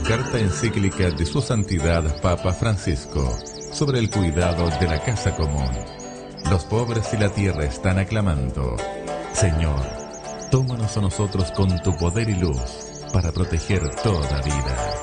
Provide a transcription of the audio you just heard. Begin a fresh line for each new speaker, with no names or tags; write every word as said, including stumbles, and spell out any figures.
Carta encíclica de Su Santidad Papa Francisco sobre el cuidado de la casa común. Los pobres y la tierra están aclamando: Señor, tómanos a nosotros con tu poder y luz para proteger toda vida.